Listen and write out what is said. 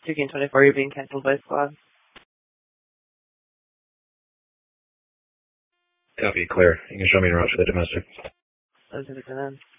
2K24, you're being canceled by squad. Copy, clear. You can show me en route for the domestic. 7 to the